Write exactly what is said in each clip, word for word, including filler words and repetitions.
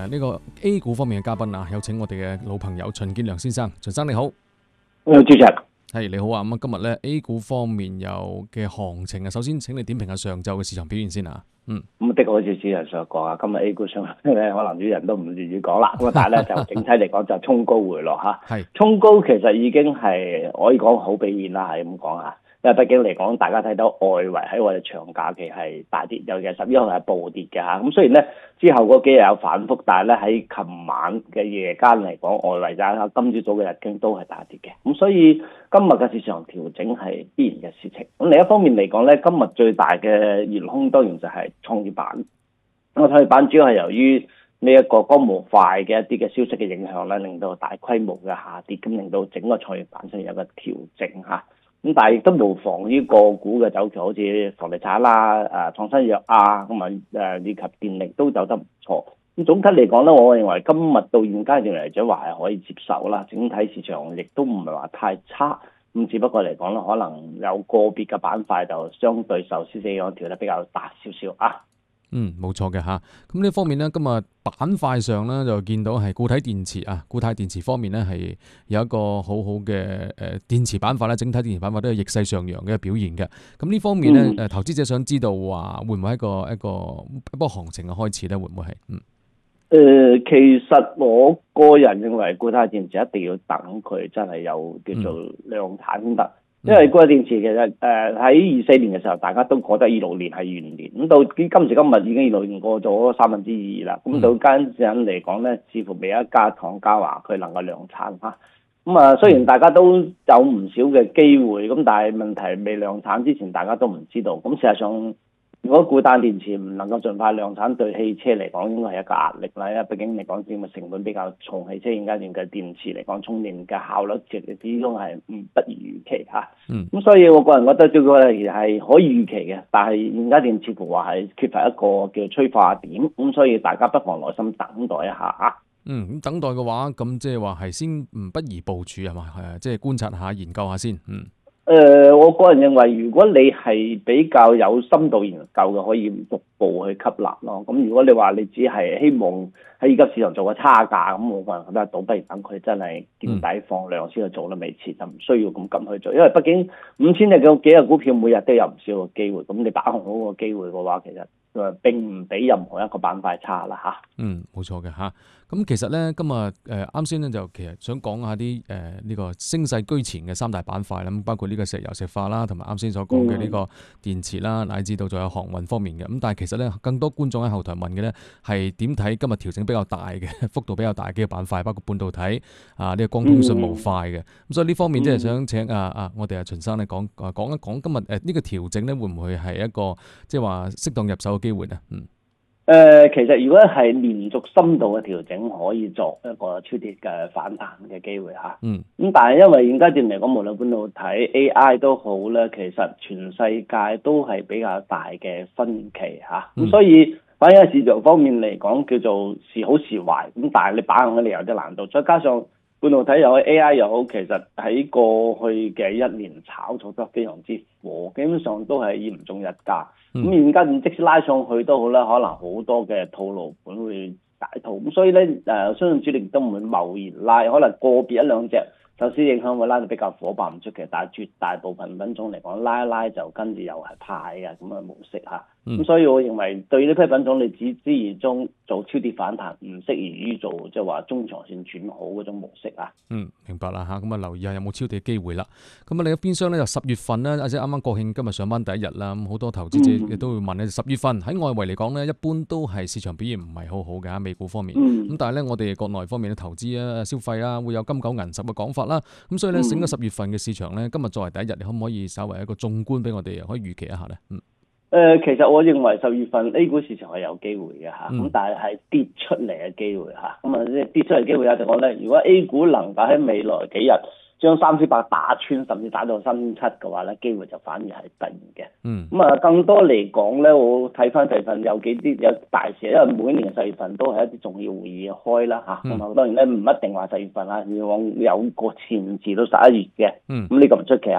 誒呢個 A 股方面嘅嘉賓啊，有請我哋嘅老朋友秦建良先生。秦生你好。 誒，主席係你好啊。咁啊，今日咧 A 股方面有嘅行情啊，首先請你點評下上晝嘅市場表現先啊。嗯， 咁的確好似主持人所講啊，今日 A 股上咧，可能啲人都唔願意講啦。咁啊，但係咧就整體嚟講就衝高回落嚇。 係衝高其實已經係可以講好表現啦，係咁講嚇。因為畢竟嚟講，大家睇到外圍喺我哋長假期係大跌，尤其係十一號係暴跌嘅嚇。咁雖然咧之後嗰幾日有反覆，但係咧喺琴晚嘅夜間嚟講，外圍就今朝早嘅日經都係大跌嘅。咁所以今日嘅市場調整係必然嘅事情。咁另一方面嚟講咧，今日最大嘅元兇當然就係創業板。咁創業板主要係由於呢一個光模塊嘅一啲嘅消息嘅影響咧，令到大規模嘅下跌，咁令到整個創業板上有個調整嚇。咁但係亦都無妨於個股嘅走勢，好似房地產啦、誒創新藥啊，咁啊誒以及電力都走得唔錯。咁總體嚟講咧，我認為今日到現階段嚟講話係可以接受啦。整體市場亦都唔係話太差，咁只不過嚟講咧，可能有個別嘅板塊就相對受消息影響調得比較大少少啊。 嗯，冇錯嘅嚇。咁呢方面呢，今日板塊上呢，就見到係固體電池啊，固態電池方面呢，係有一個好好嘅誒電池板塊咧，整體電池板塊都係逆勢上揚嘅表現嘅。咁呢方面呢，誒、嗯、投資者想知道話會唔會係一個一個一波行情嘅開始呢？會唔會係？嗯。 誒、呃，其實我個人認為固態電池一定要等佢真係有叫做量產先得。嗯，因為固態電池其實誒喺二四年嘅時候，大家都覺得二六年係元年，咁到今時今日已經二六年過咗三分之二啦。咁到間陣嚟講咧，似乎未一家廠家話佢能夠量產嚇。咁啊，雖然大家都有唔少嘅機會，咁但係問題未量產之前，大家都唔知道。咁事實上，如果固態電池唔能夠盡快量產，對汽車嚟講應該係一個壓力啦。因為畢竟嚟講，佔嘅成本比較重，汽車現階段嘅電池嚟講，充電嘅效率其實始終係唔不如預期嚇。嗯。咁所以我個人覺得，最個係係可以預期嘅，但係現階段似乎話係缺乏一個叫催化點，咁所以大家不妨耐心等待一下啊。 嗯，咁等待嘅話，咁即係話係先唔不宜部署係嘛？係啊，即係觀察下、研究下先。嗯。 誒、呃，我個人認為，如果你係比較有深度研究嘅，可以逐步去吸納咯。咁如果你話你只係希望喺依家市場做個差價，咁我個人覺得倒不如等佢真係見底放量先去做啦，未遲就唔需要咁急去做。因為畢竟五千隻嘅幾隻股票每日都有唔少嘅機會，咁你打紅嗰個機會嘅話，其實誒並唔比任何一個板塊差啦嚇。 嗯，冇錯嘅嚇。咁其實咧，今日誒啱先咧就其實想講下啲誒呢個升勢居前嘅三大板塊啦，咁包括呢個石油石化啦，同埋啱先所講嘅呢個電池啦，乃至到仲有航運方面嘅。咁但係其實咧，更多觀眾喺後台問嘅咧係點睇今日調整比較大嘅幅度比較大嘅個板塊，包括半導體啊，呢個光通訊模塊嘅。咁、嗯、所以呢方面即係想請啊啊我哋阿秦生咧講講一講今日誒呢個調整咧會唔會係一個即係話適當入手嘅機會呢？嗯。 誒、呃，其實如果係連續深度嘅調整，可以作一個超跌嘅反彈嘅機會嚇。嗯。咁但係因為現階段嚟講，無論半導體 A I 都好咧，其實全世界都係比較大嘅分歧嚇。咁、嗯、所以反而喺市場方面嚟講，叫做時好時壞。咁但係你把握嘅理由有啲難度，再加上半導體又好 A I 又好，其實喺過去嘅一年炒作得非常之火，基本上都係嚴重日價。咁現階段即使拉上去都好啦，可能好多嘅套路盤會解套，咁所以咧誒、呃，相信主力都唔會貿然拉，可能個別一兩隻受市影響會拉到比較火爆唔出奇，但係絕大部分品種嚟講，拉一拉就跟住又係派嘅咁嘅模式嚇。咁、嗯、所以我認為對呢批品種你只之而中做超跌反彈，唔適宜於做即係話中長線轉好嗰種模式啊。 嗯，明白啦嚇，咁啊留意下有冇超跌嘅機會啦。咁啊另一邊廂咧就十月份咧，或者啱啱國慶今日上班第一日啦，咁好多投資者亦都會問咧，十月份喺外圍嚟講咧，一般都係市場表現唔係好好嘅嚇，美股方面。咁、嗯、但係咧，我哋國內方面嘅投資啊、消費啊，會有金九銀十嘅講法啦。咁所以咧，整個十月份嘅市場咧，今日作為第一日，你可唔可以稍為一個縱觀俾我哋可以預期一下咧？嗯。 誒、呃，其實我認為十月份 A 股市場係有機會嘅嚇，咁、嗯、但係係跌出嚟嘅機會嚇，咁啊即係跌出嚟嘅機會有就講咧，如果 A 股能夠喺未來幾日將三千八打穿，甚至打到三千七嘅話咧，機會就反而係突然嘅。嗯，咁啊，更多嚟講咧，我睇翻十月份有幾啲有大事，因為每年十月份都係一啲重要會議開啦嚇，咁啊、嗯、當然咧唔一定話十月份啊，以往有個前至到十一月嘅，嗯，咁呢個唔出奇嚇。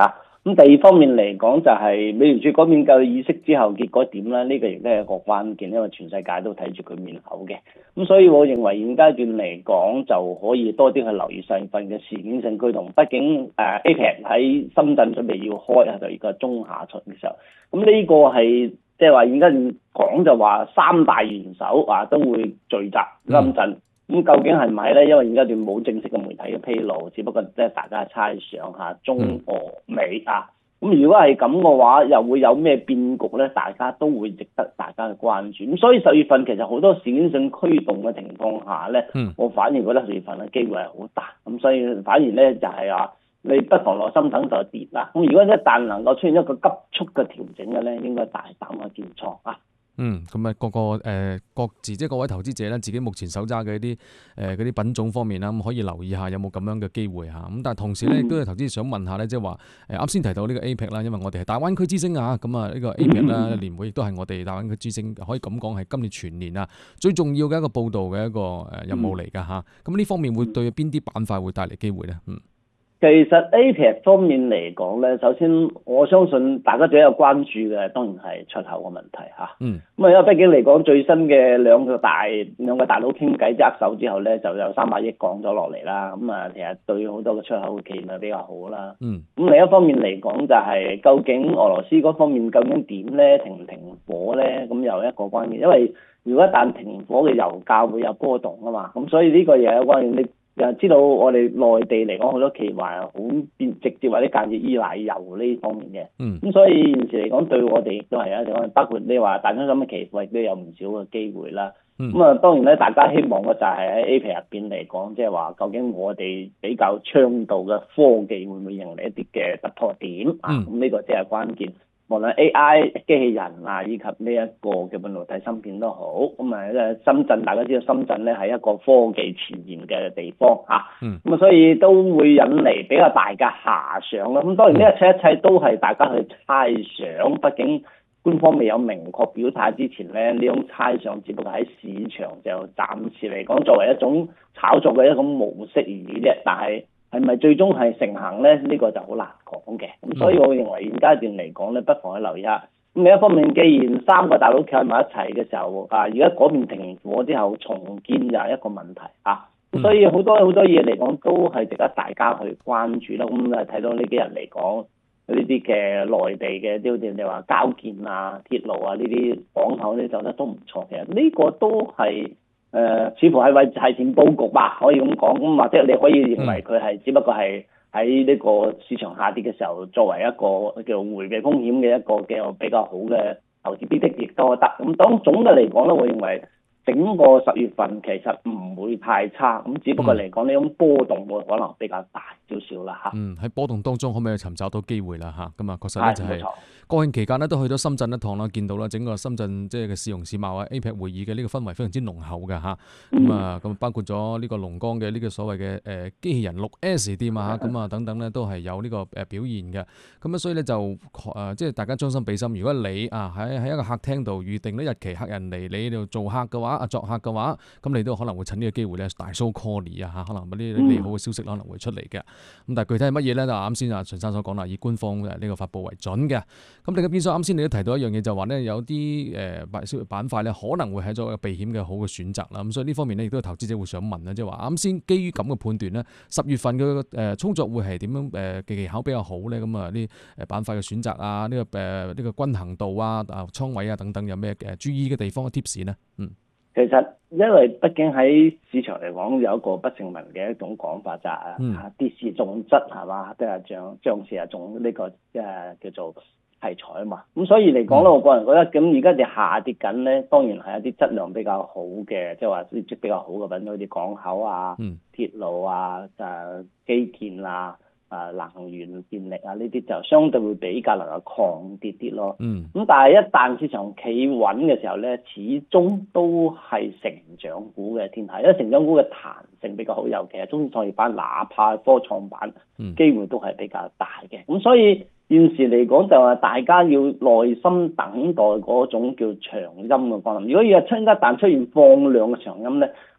咁第二方面嚟講，就係美聯儲嗰邊嘅議息之後結果點咧？呢、這個亦都係一個關鍵，因為全世界都睇住佢面口嘅。咁所以我認為現階段嚟講，就可以多啲去留意上份嘅事件性驅動。畢竟誒、呃、A P E C 喺深圳準備要開啊，就而家中下旬嘅時候。咁呢個係即係話現階段講就話三大元首啊都會聚集深圳。嗯咁究竟係唔係咧？因為而家段冇正式嘅媒體嘅披露，只不過即係大家猜想下中俄美啊。咁如果係咁嘅話，又會有咩變局咧？大家都會值得大家去關注。咁所以十月份其實好多事件性驅動嘅情況下咧，嗯、我反而覺得十月份嘅機會係好大。咁所以反而咧就係、是、話你不妨耐心等就跌啦。咁如果一旦能夠出現一個急速嘅調整嘅咧，應該大膽去建倉啊！ 嗯，咁啊，各個誒、呃、各自即係各位投資者咧，自己目前手揸嘅一啲誒嗰啲品種方面啦，咁可以留意下有冇咁樣嘅機會嚇。咁但係同時咧，亦都有投資者想問下咧，即係話誒啱先提到呢個 A P E C 啦，因為我哋係大灣區之星啊，咁啊呢個 A P E C 啦年會亦都係我哋大灣區之星，可以咁講係今年全年啊最重要嘅一個報導嘅一個誒任務嚟㗎嚇。咁呢方面會對邊啲板塊會帶嚟機會咧？嗯。 其實 A P E C 方面嚟講咧，首先我相信大家最有關注嘅當然係出口嘅問題嚇。嗯。咁啊，因為畢竟嚟講最新嘅兩個大兩個大佬傾偈握手之後咧，就有三百億降咗落嚟啦。咁啊，其實對好多嘅出口嘅企業係比較好啦。嗯。咁另一方面嚟講就係、是、究竟俄羅斯嗰方面究竟點咧？停唔停火咧？咁又一個關鍵，因為如果一旦停火嘅油價會有波動啊嘛。咁所以呢個又有關鍵。你又知道我哋內地嚟講好多企業話好變直接或者間接依賴油呢方面嘅，嗯，咁所以現時嚟講對我哋亦都係一，包括你話大宗商品嘅企業亦都有唔少嘅機會啦。咁啊、嗯、當然咧，大家希望嘅就係喺 A P E C 入邊嚟講，即係話究竟我哋比較倡導嘅科技會唔會迎嚟一啲嘅突破點、嗯、啊？咁呢個即係關鍵。無論 A I 機器人啊，以及呢一個嘅半導體芯片都好，咁啊，誒深圳大家知道深圳咧係一個科技前沿嘅地方嚇，咁啊、嗯、所以都會引嚟比較大嘅遐想啦。咁當然呢一切一切都係大家去猜想，畢竟官方未有明確表態之前咧，呢種猜想只不過喺市場就暫時嚟講作為一種炒作嘅一種模式而已啫，但係，係咪最終係成行咧？呢、這個就好難講嘅。咁所以我認為現階段嚟講咧，不妨去留意下。咁另一方面，既然三個大佬企喺埋一齊嘅時候，啊，而家嗰邊停火之後重建又係一個問題啊。咁所以好多好多嘢嚟講都係值得大家去關注啦。咁啊睇到呢幾日嚟講，呢啲嘅內地嘅啲好似你話交建啊、鐵路啊呢啲港口咧走得都唔錯嘅。呢、這個都係。誒、呃，似乎係為提前佈局吧，可以咁講。咁或者你可以認為佢係只不過係喺呢個市場下跌嘅時候，作為一個叫迴避風險嘅一個嘅比較好嘅投資標的亦都得。咁當總嘅嚟講咧，我認為整個十月份其實唔會太差。咁只不過嚟講呢種波動會可能比較大少少啦嚇。嗯， 喺波動當中可唔可以尋找到機會啦嚇？咁啊，確實咧就係、是。國慶期間咧都去咗深圳一趟啦，見到啦整個深圳即係嘅市容市貌啊 A P E C 會議嘅呢個氛圍非常之濃厚嘅嚇，咁啊咁包括咗呢個龍崗嘅呢個所謂嘅誒機器人六 S 店啊，咁啊等等咧都係有呢個誒表現嘅，咁啊所以咧就誒即係大家將心比心，如果你啊喺喺一個客廳度預定咗日期，客人嚟你度做客嘅話啊作客嘅話，咁你都可能會趁呢個機會咧大 show call 啊嚇，可能嗰啲利好嘅消息可能會出嚟嘅，咁但係具體係乜嘢咧？就啱先啊秦生所講啦，以官方嘅呢個發布為準嘅。咁你嘅變相啱先，你都提到一樣嘢，就話咧有啲誒板板塊咧可能會係咗一個避險嘅好嘅選擇啦。咁所以呢方面咧，亦都有投資者會想問啦，即係話啱先基於咁嘅判斷咧，十月份嘅誒操作會係點樣誒嘅技巧比較好咧？咁啊啲誒板塊嘅選擇啊，呢個誒呢個均衡度啊、啊倉位啊等等，有咩誒注意嘅地方嘅 tips 咧？嗯， 其實因為畢竟喺市場嚟講有一個不成文嘅一種講法就係、是、啊跌市重質係嘛，即係漲漲市係重呢個即係叫做題材啊嘛，咁所以嚟講咧，我個人覺得咁而家就下跌緊咧，當然係一啲質量比較好嘅，即係話業績比較好嘅品，好似港口啊、嗯、鐵路啊、誒基建啊、誒能源電力啊呢啲就相對會比較能夠抗跌啲咯。嗯，咁但係一旦市場企穩嘅時候咧，始終都係成長股嘅天下，因為成長股嘅彈性比較好，尤其係中創業板，哪怕科創板，機會都係比較大嘅。咁所以現時嚟講就係大家要耐心等待嗰種叫長陰嘅降臨。如果要出一旦出現放量嘅長陰咧，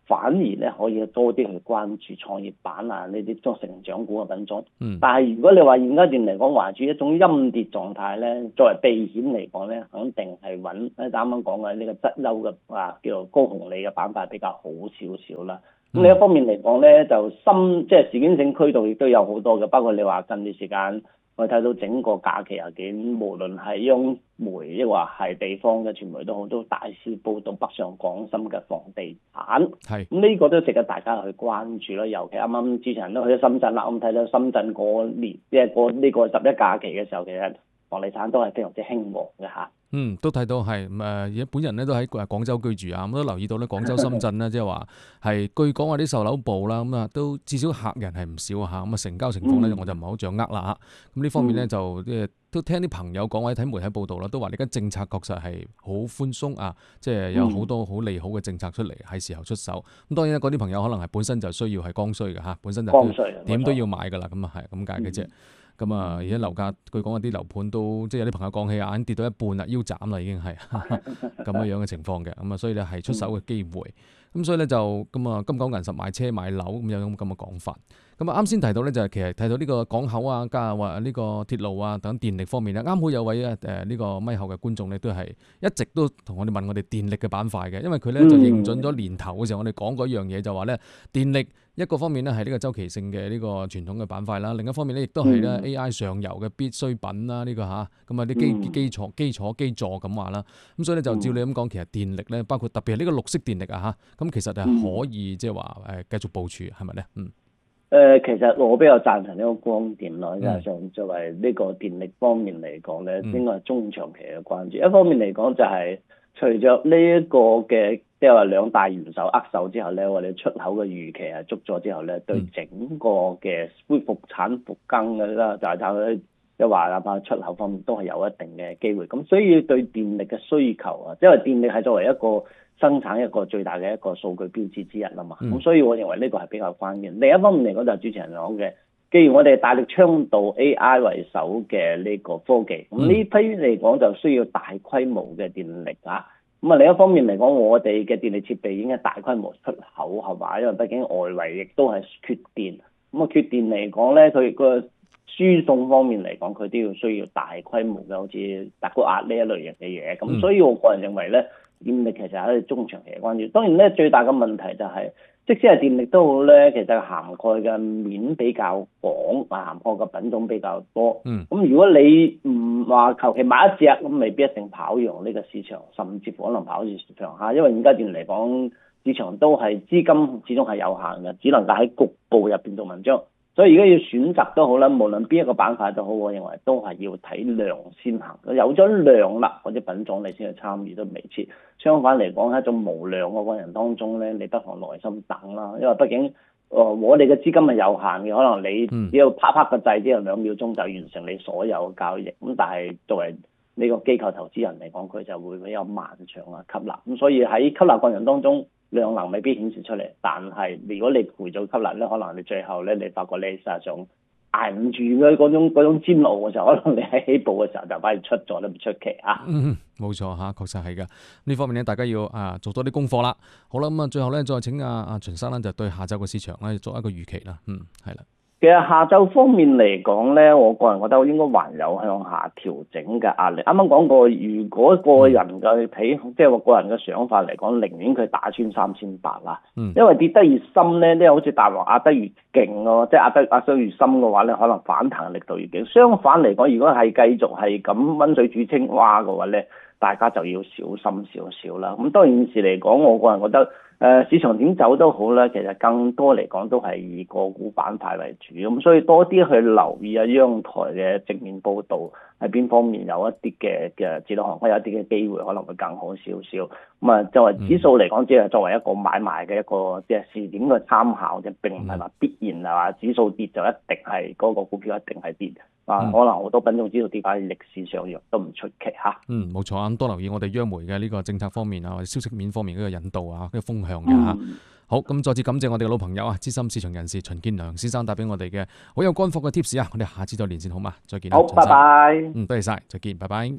反而咧可以多啲去關注創業板啊呢啲中成長股嘅品種。 嗯。 但係如果你話現階段嚟講，懷住一種陰跌狀態咧，作為避險嚟講咧，肯定係揾啱啱講嘅呢個質優嘅啊叫做高紅利嘅板塊比較好少少啦。咁、嗯、另一方面嚟講咧，就深即係事件性驅動亦都有好多嘅，包括你話近段時間我睇到整個假期入邊，無論係央媒抑或係地方嘅傳媒都好，都大肆報導北上廣深嘅房地產。係咁呢個都值得大家去關注咯。尤其啱啱之前都去咗深圳啦，咁睇到深圳過年即係過呢個十一假期嘅時候，其實房地產都係非常之興旺嘅嚇。 嗯，都睇到係誒，而家本人咧都喺誒廣州居住啊，咁都留意到咧廣州、深圳咧，即係話係據講話啲售樓部啦，咁啊都至少客人係唔少嚇，咁啊成交情況咧我就唔係好掌握啦嚇。咁呢方面咧就即係都聽啲朋友講或者睇媒體報道啦，都話呢間政策確實係好寬鬆啊，即係有好多好利好嘅政策出嚟，係時候出手。咁當然咧嗰啲朋友可能係本身就需要係剛需嘅嚇，本身就點都要買㗎啦，咁啊係咁解嘅啫。咁啊，而家樓價據講有啲樓盤都即係有啲朋友講起啊，已經跌到一半啦，腰斬啦已經係咁樣樣嘅情況嘅，咁啊所以咧係出手嘅機會，咁所以咧就咁啊金九銀十買車買樓咁有咁咁嘅講法。咁啊啱先提到咧就係其實提到呢個港口啊加或呢個鐵路啊等電力方面咧，啱好有位啊誒呢個咪後嘅觀眾咧都係一直都同我哋問我哋電力嘅板塊嘅，因為佢咧就認準咗年頭嘅時候我哋講過一樣嘢就話咧電力。一個方面咧係呢個周期性嘅呢個傳統嘅板塊啦，另一方面咧亦都係咧 A I 上游嘅必需品啦，呢、這個吓咁啊啲基基礎基礎基礎咁話啦，咁所以咧就照你咁講，其實電力咧包括特別係呢個綠色電力啊吓，咁其實係可以即係話誒繼續部署係咪咧？嗯，誒、 呃，其實我比較贊成呢個光電咯，加上作為呢個電力方面嚟講咧，應該係中長期嘅關注。嗯、一方面嚟講就係、是。隨着呢一個嘅即係話兩大元首握手之後咧，我哋出口嘅預期係捉咗之後咧，對整個嘅恢復產復更嘅啦，就係睇佢即係話啊，出口方面都係有一定嘅機會。咁所以對電力嘅需求啊，因為電力係作為一個生產一個最大嘅一個數據標誌之一啦嘛。咁、嗯、所以我認為呢個係比較關鍵。另一方面嚟講就係主持人講嘅。既然我哋大力倡導 A I 為首嘅呢個科技，咁呢批嚟講就需要大規模嘅電力啊。咁啊另一方面嚟講，我哋嘅電力設備已經係大規模出口係嘛，因為畢竟外圍亦都係缺電。咁啊缺電嚟講咧，佢個輸送方面嚟講，佢都要需要大規模嘅，好似達高壓呢一類型嘅嘢。咁所以我個人認為咧，電力其實係一個中長期嘅關注。當然咧，最大嘅問題就係、是。即使係電力都好咧，其實涵蓋嘅面比較廣，啊涵蓋嘅品種比較多。嗯。咁如果你唔話求其買一隻，咁未必一定跑贏呢個市場，甚至乎可能跑住市場嚇。因為現階段嚟講，市場都係資金始終係有限嘅，只能夠喺局部入邊做文章。所以而家要選擇都好啦，無論邊一個板塊都好，我認為都係要睇量先行。有咗量啦，嗰啲品種你先去參與都未遲。相反嚟講，喺一種無量嘅過程當中咧，你不妨耐心等啦。因為畢竟，誒、呃、我哋嘅資金係有限嘅，可能你只要啪啪個掣之後兩秒鐘就完成你所有嘅交易。咁但係作為呢個機構投資人嚟講，佢就會比較漫長啊吸納。咁所以喺吸納過程當中，量能未必顯示出嚟，但係如果你攰咗吸納咧，可能你最後咧，你發覺你實際上捱唔住嘅嗰種嗰種煎熬嘅時候，可能你喺起步嘅時候就反而出咗都唔出奇啊！ 嗯，冇錯嚇，確實係嘅。呢方面咧，大家要啊做多啲功課啦。好啦，咁啊最後咧再請阿阿秦生咧就對下晝嘅市場咧作一個預期啦。嗯，係啦。 其實下晝方面嚟講咧，我個人覺得應該還有向下調整嘅壓力。啱啱講過，如果個人嘅睇，即係話個人嘅想法嚟講，寧願佢打穿三千八啦。嗯。因為跌得越深咧，即係好似大王壓得越勁咯，即係壓得壓得越深嘅話咧，可能反彈力度越勁。相反嚟講，如果係繼續係咁溫水煮青蛙嘅話咧，大家就要小心少少啦。咁當然現時嚟講，我個人覺得。誒、呃、市場點走都好啦，其實更多嚟講都係以個股板塊為主，咁所以多啲去留意啊央台嘅正面報導，喺邊方面有一啲嘅嘅指導行業有一啲嘅機會可能會更好少少。咁啊作為指數嚟講，只係作為一個買賣嘅一個即係試點嘅參考啫，並唔係話必然係話指數跌就一定係嗰、那個股票一定係跌。啊，可能好多品種指數跌翻歷史上揚都唔出奇嚇。 嗯，冇錯啊，咁多留意我哋央媒嘅呢個政策方面啊，或者消息面方面嗰個引導啊，嗰個風向嘅嚇。嗯、好，咁再次感謝我哋嘅老朋友啊，資深市場人士秦建良先生帶俾我哋嘅好有乾貨嘅 tips 啊，我哋下次再連線好嘛？再見。 好，拜拜。 嗯，多謝晒，再見，拜拜。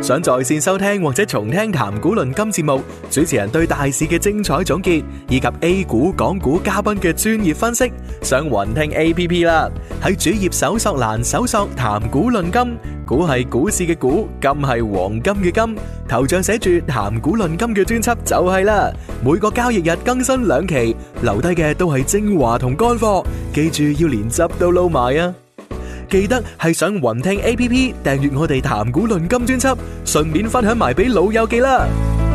想在線收聽或者重聽談股論金節目，主持人對大市嘅精彩總結，以及 A 股、港股嘉賓嘅專業分析，上雲聽 A P P 啦。喺主頁搜索欄搜索談股論金，股係股市嘅股，金係黃金嘅金，頭像寫住談股論金嘅專輯就係啦。每個交易日更新兩期，留低嘅都係精華同乾貨，記住要連汁都撈埋啊！記得係上雲聽 A P P 訂閱我哋談股論金專輯，順便分享埋俾老友記啦。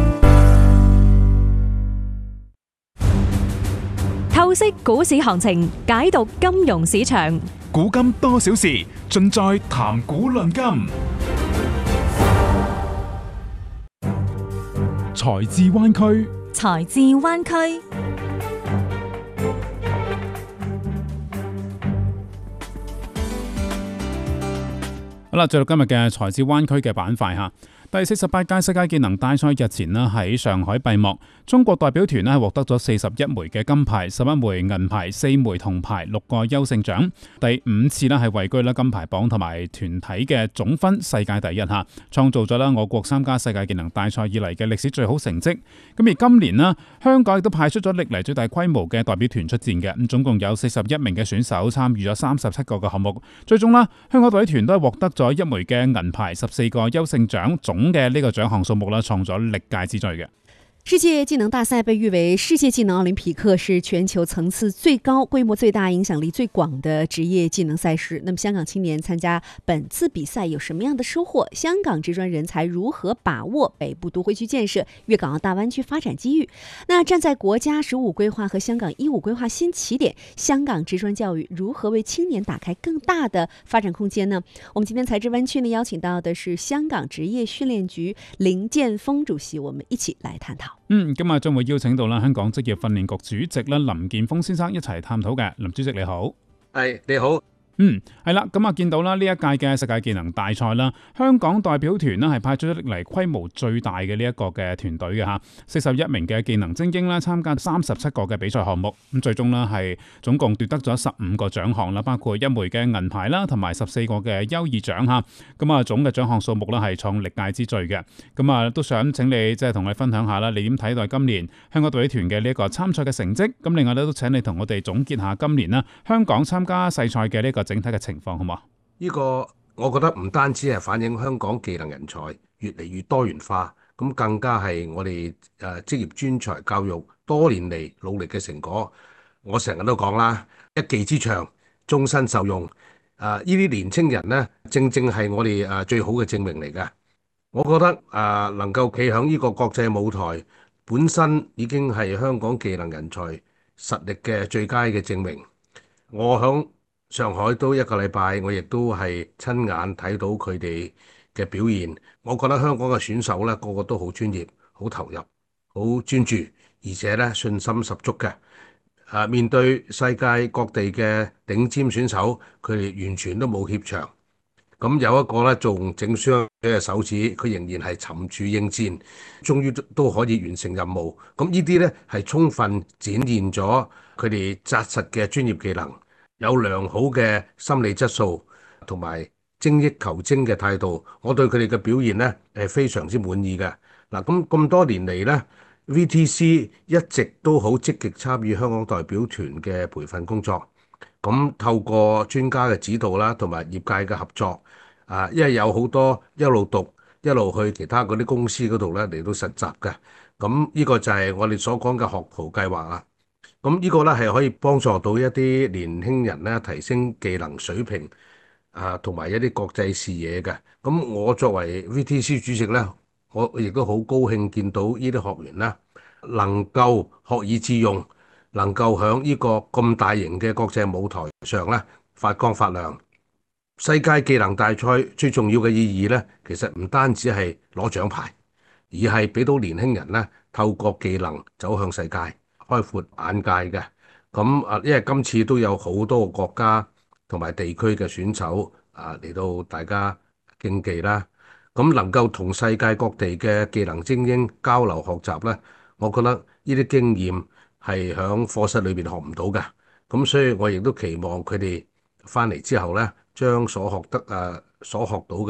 透析股市行情，解讀金融市場， 古今多少事，盡在談股論金。財智灣區， 財智灣區。 好啦，進入今日嘅財智灣區嘅板塊吓。第四十八屆世界技能大賽日前呢喺上海閉幕，中國代表團呢係獲得咗四十一枚嘅金牌、十一枚銀牌、四枚銅牌、六個優勝獎，第五次呢係位居啦金牌榜同埋團體嘅總分世界第一吓，創造咗啦我國參加世界技能大賽以嚟嘅歷史最好成績。咁而今年呢，香港亦都派出咗歷嚟最大規模嘅代表團出戰嘅，咁總共有四十一名嘅選手參與咗三十七個嘅項目，最終啦香港代表團都係獲得咗一枚嘅銀牌、十四個優勝獎，總嘅呢個獎項數目啦，創咗歷屆之最嘅。 世界技能大賽被譽為世界技能奧林匹克，是全球層次最高、規模最大、影響力最廣的職業技能賽事。那麼香港青年參加本次比賽有什麼樣的收穫？香港職專人才如何把握北部都會區建設、粵港澳大灣區發展機遇？那站在國家十五規劃和香港一五規劃新起點，香港職專教育如何為青年打開更大的發展空間呢？我們今天財智灣區呢邀請到的是香港職業訓練局林健鋒主席，我們一起來探討。 嗯，今日將會邀請到啦香港職業訓練局主席啦林健鋒先生一齊探討嘅。林主席你好。 係，你好。 嗯，係啦，咁啊見到啦呢一屆嘅世界技能大賽啦，香港代表團呢係派出咗歷嚟規模最大嘅呢一個嘅團隊嘅吓，四十一名嘅技能精英啦，參加三十七個嘅比賽項目，咁最終呢係總共奪得咗十五個獎項啦，包括一枚嘅銀牌啦，同埋十四個嘅優異獎吓，咁啊總嘅獎項數目啦係創歷屆之最嘅，咁啊都想請你即係同你分享下啦，你點睇待今年香港代表團嘅呢一個參賽嘅成績？咁另外咧都請你同我哋總結下今年啦香港參加世賽嘅呢個整體嘅情況，好嘛？ 呢個我覺得唔單止係反映香港技能人才越嚟越多元化，咁更加係我哋誒職業專才教育多年嚟努力嘅成果。我成日都講啦，一技之長，終身受用。啊，呢啲年青人呢，正正係我哋誒最好嘅證明嚟嘅。我覺得誒能夠企響呢個國際舞台，本身已經係香港技能人才實力嘅最佳嘅證明。我響上海都一個禮拜，我亦都係親眼睇到佢哋嘅表現。我覺得香港嘅選手咧，個個都好專業、好投入、好專注，而且咧信心十足嘅。啊，面對世界各地嘅頂尖選手，佢哋完全都冇怯場。咁有一個咧仲整傷嘅手指，佢仍然係沉住應戰，終於都可以完成任務。咁呢啲咧係充分展現咗佢哋紮實嘅專業技能。有良好嘅心理質素同埋精益求精嘅態度，我對佢哋嘅表現呢係非常之滿意嘅。嗱，咁咁多年嚟呢 V T C 一直都好積極參與香港代表團嘅培訓工作。咁透過專家嘅指導啦，同埋業界嘅合作，啊，因為有好多一路讀一路去其他嗰啲公司嗰度咧嚟到實習嘅。咁呢個就係我哋所講嘅學徒計劃啦。咁呢個咧係可以幫助到一啲年輕人咧提升技能水平啊，同埋一啲國際視野嘅。咁我作為 V T C 主席咧，我亦都好高興見到呢啲學員咧能夠學以致用，能夠喺呢個咁大型嘅國際舞台上咧發光發亮。世界技能大賽最重要嘅意義咧，其實唔單止係攞獎牌，而係俾到年輕人咧透過技能走向世界，開闊眼界嘅。咁啊，因為今次都有好多個國家同埋地區嘅選手啊嚟到大家競技啦。咁能夠同世界各地嘅技能精英交流學習咧，我覺得呢啲經驗係響課室裏邊學唔到嘅。咁所以我亦都期望佢哋翻嚟之後咧，將所學得啊所學到嘅嘢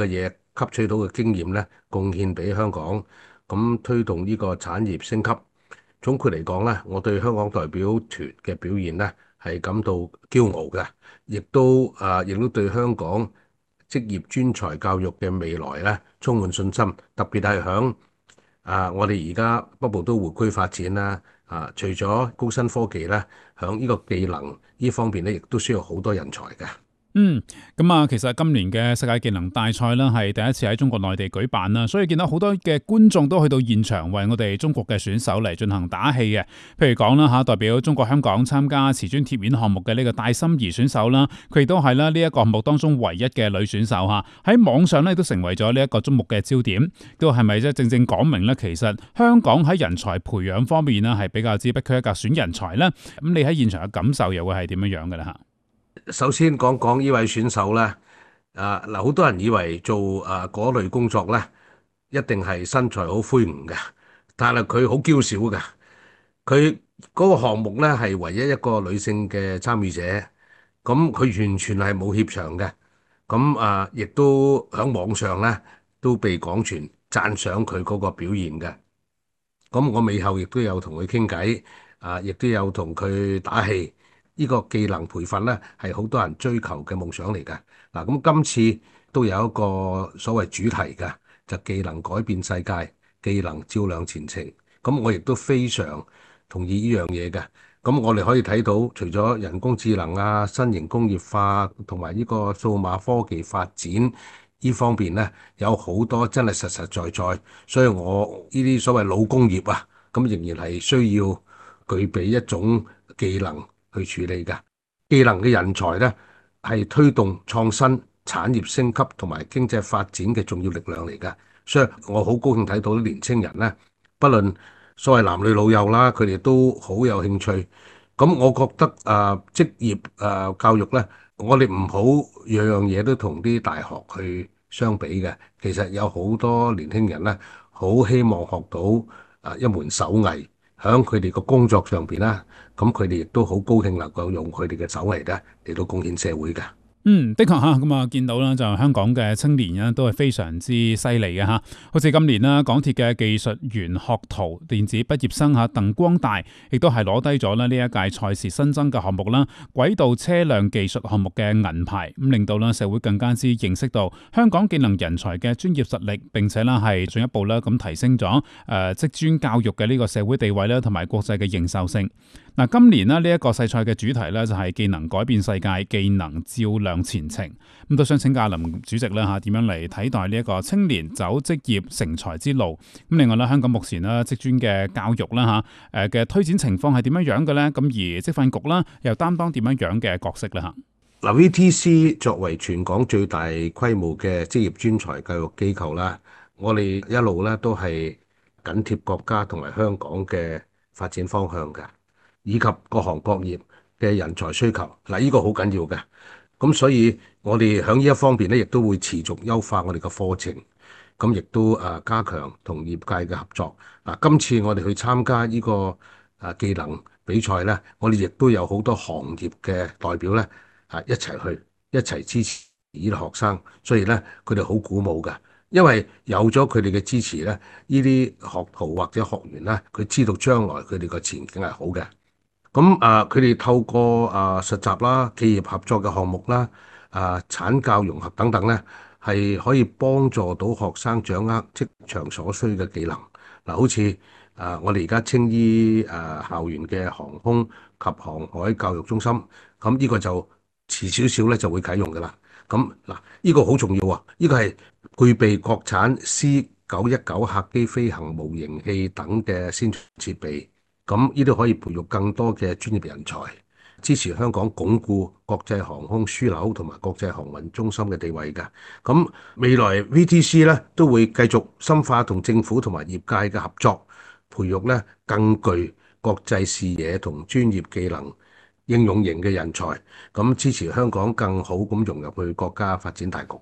吸取到嘅經驗咧，貢獻俾香港，咁推動呢個產業升級。總括嚟講咧，我對香港代表團嘅表現咧係感到驕傲嘅，亦都啊，亦都對香港職業專才教育嘅未來咧充滿信心。特別係響啊，我哋而家北部都會區發展啦，啊，除咗高新科技咧，響呢個技能呢方面咧，亦都需要好多人才嘅。 嗯，咁啊，其實今年嘅世界技能大賽啦，係第一次喺中國內地舉辦啦，所以見到好多嘅觀眾都去到現場為我哋中國嘅選手嚟進行打氣嘅。譬如講啦吓，代表中國香港參加瓷磚貼面項目嘅呢個戴心怡選手啦，佢亦都係啦呢一個項目當中唯一嘅女選手吓，喺網上咧都成為咗呢一個矚目嘅焦點。都係咪即係正正講明咧，其實香港喺人才培養方面呢係比較之不缺一格選人才咧？咁你喺現場嘅感受又會係點樣樣嘅啦吓？ 首先講講呢位選手咧，啊嗱，好多人以為做啊嗰類工作咧，一定係身材好魁梧嘅，但係佢好嬌小嘅。佢嗰個項目咧係唯一一個女性嘅參與者，咁佢完全係冇怯場嘅，咁啊亦都喺網上咧都被廣傳讚賞佢嗰個表現嘅。咁我尾後亦都有同佢傾偈，啊亦都有同佢打氣。呢個技能培訓咧係好多人追求嘅夢想嚟嘅。嗱，咁今次都有一個所謂主題嘅，就技能改變世界，技能照亮前程。咁我亦都非常同意呢樣嘢嘅。咁我哋可以睇到，除咗人工智能啊、新型工業化同埋呢個數碼科技發展呢方面咧，有好多真係實實在在。所以我呢啲所謂老工業啊，咁仍然係需要具備一種技能去處理嘅。技能嘅人才咧，係推動創新、產業升級同埋經濟發展嘅重要力量嚟嘅。所以我好高興睇到啲年青人咧，不論所謂男女老幼啦，佢哋都好有興趣。咁我覺得啊、呃，職業啊、呃、教育咧，我哋唔好樣樣嘢都同啲大學去相比嘅。其實有好多年輕人咧，好希望學到啊、呃、一門手藝。喺佢哋個工作上邊啦，咁佢哋亦都好高興能夠用佢哋嘅手藝咧嚟到貢獻社會嘅。 嗯，的確吓，咁啊見到啦，就香港嘅青年咧都係非常之犀利嘅吓，好似今年啦，港鐵嘅技術員學徒電子畢業生吓鄧光大，亦都係攞低咗咧呢一屆賽事新增嘅項目啦，軌道車輛技術項目嘅銀牌，咁令到啦社會更加之認識到香港技能人才嘅專業實力，並且啦係進一步啦咁提升咗誒職專教育嘅呢個社會地位啦，同埋國際嘅認受性。嗱，今年呢，呢一個世賽嘅主題咧就係技能改變世界，技能照亮前程。咁都想請教林主席啦嚇，點樣嚟睇待呢一個青年走職業成才之路？咁另外咧，香港目前咧職專嘅教育啦嚇，誒嘅推展情況係點樣樣嘅咧？咁而職訓局啦又擔當點樣樣嘅角色咧嚇？ 嗱，V T C 作為全港最大規模嘅職業專才教育機構啦，我哋一路咧都係緊貼國家同埋香港嘅發展方向嘅，以及各行各業嘅人才需求。嗱，呢個好緊要嘅。咁所以我哋喺呢一方面咧，亦都會持續優化我哋嘅課程，咁亦都誒加強同業界嘅合作。嗱，今次我哋去參加呢個誒技能比賽咧，我哋亦都有好多行業嘅代表咧，啊一齊去一齊支持呢啲學生，所以咧佢哋好鼓舞㗎，因為有咗佢哋嘅支持咧，呢啲學徒或者學員咧，佢知道將來佢哋個前景係好嘅。咁啊，佢哋透過啊實習啦、企業合作嘅項目啦、啊產教融合等等咧，係可以幫助到學生掌握職場所需嘅技能。嗱，好似啊，我哋而家青衣啊校園嘅航空及航海教育中心，咁呢個就遲少少咧就會啟用㗎啦。咁嗱，呢個好重要啊！呢個係具備國產 C 九一九客機飛行模型器等嘅先進設備。咁呢啲可以培育更多嘅專業人才，支持香港鞏固國際航空樞紐同埋國際航運中心嘅地位嘅。咁未來 V T C 咧都會繼續深化同政府同埋業界嘅合作，培育咧更具國際視野同專業技能應用型嘅人才，咁支持香港更好咁融入去國家發展大局嘅。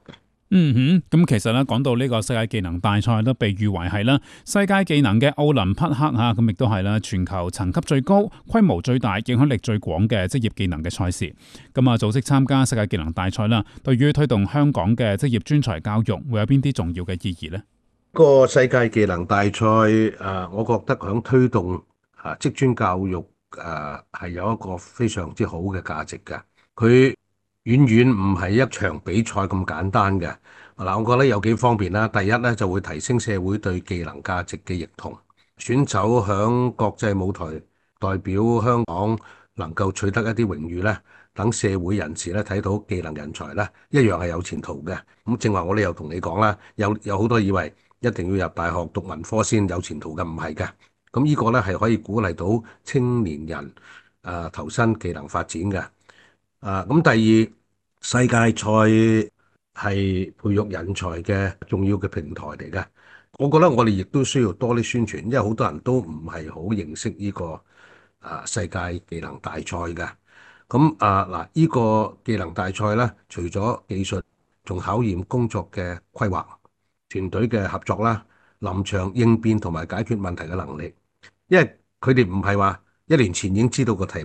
嗯哼，咁其實咧講到呢個世界技能大賽都被譽為係啦世界技能嘅奧林匹克嚇，咁亦都係啦全球層級最高、規模最大、影響力最廣嘅職業技能嘅賽事。咁啊，組織參加世界技能大賽啦，對於推動香港嘅職業專才教育會有邊啲重要嘅意義呢？ 個世界技能大賽誒，我覺得響推動啊職專教育誒係有一個非常之好嘅價值嘅，佢遠遠唔係一場比賽咁簡單嘅。嗱，我覺得有幾方面啦。第一咧，就會提升社會對技能價值嘅認同。選手響國際舞台代表香港能夠取得一啲榮譽咧，等社會人士咧睇到技能人才咧一樣係有前途嘅。咁正話我哋又同你講啦，有有好多以為一定要入大學讀文科先有前途嘅，唔係嘅。咁呢個咧係可以鼓勵到青年人誒、呃、投身技能發展嘅。啊，咁第二，世界賽係培育人才嘅重要嘅平台嚟嘅。我覺得我哋亦都需要多啲宣傳，因為好多人都唔係好認識呢個啊世界技能大賽嘅。咁啊嗱，呢個技能大賽咧，除咗技術，仲考驗工作嘅規劃、團隊嘅合作啦、臨場應變同埋解決問題嘅能力。因為佢哋唔係話一年前已經知道個題